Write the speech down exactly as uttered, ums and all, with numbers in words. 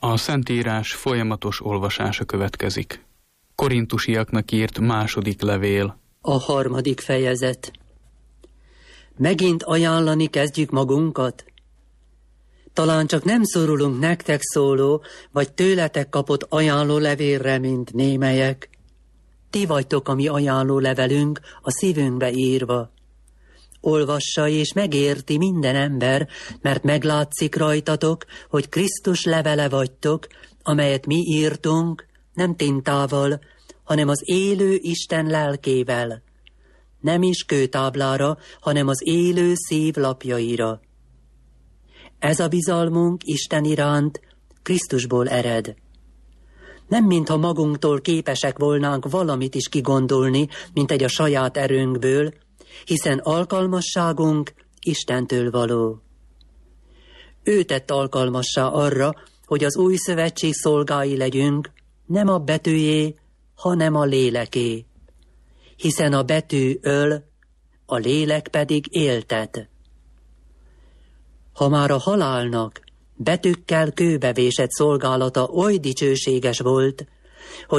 A Szentírás folyamatos olvasása következik. Korintusiaknak írt második levél. A harmadik fejezet. Megint ajánlani kezdjük magunkat? Talán csak nem szorulunk nektek szóló, vagy tőletek kapott ajánló levélre, mint némelyek. Ti vagytok a mi ajánló levelünk, a szívünkbe írva. Olvassa és megérti minden ember, mert meglátszik rajtatok, hogy Krisztus levele vagytok, amelyet mi írtunk, nem tintával, hanem az élő Isten lelkével. Nem is kőtáblára, hanem az élő szív lapjaira. Ez a bizalmunk Isten iránt Krisztusból ered. Nem mintha magunktól képesek volnánk valamit is kigondolni, mint egy a saját erőnkből, hiszen alkalmasságunk Istentől való. Ő tett alkalmassá arra, hogy az új szövetség szolgái legyünk, nem a betűjé, hanem a léleké. Hiszen a betű öl, a lélek pedig éltet. Ha már a halálnak betűkkel kőbevésett szolgálata oly dicsőséges volt,